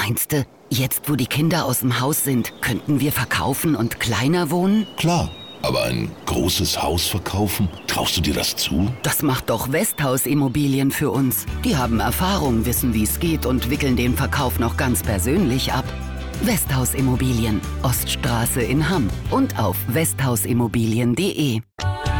Meinst du, jetzt wo die Kinder aus dem Haus sind, könnten wir verkaufen und kleiner wohnen? Klar, aber ein großes Haus verkaufen, traust du dir das zu? Das macht doch Westhaus Immobilien für uns. Die haben Erfahrung, wissen, wie es geht und wickeln den Verkauf noch ganz persönlich ab. Westhaus Immobilien, Oststraße in Hamm und auf westhausimmobilien.de.